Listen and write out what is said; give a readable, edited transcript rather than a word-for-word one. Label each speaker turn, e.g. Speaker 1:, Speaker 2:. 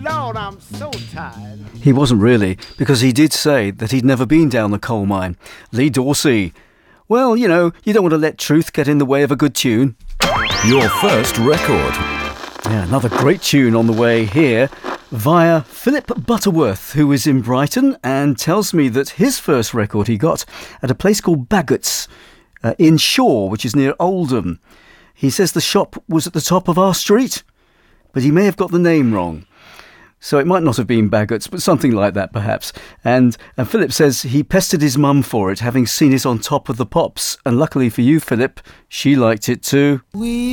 Speaker 1: Lord, I'm so tired.
Speaker 2: He wasn't really, because he did say that he'd never been down the coal mine. Lee Dorsey. Well, you know, you don't want to let truth get in the way of a good tune.
Speaker 3: Your first record.
Speaker 2: Yeah, another great tune on the way here via Philip Butterworth, who is in Brighton and tells me that his first record he got at a place called Baggots in Shaw, which is near Oldham. He says the shop was at the top of our street, but he may have got the name wrong. So it might not have been Baggots, but something like that perhaps. And Philip says he pestered his mum for it, having seen it on Top of the Pops. And luckily for you, Philip, she liked it too.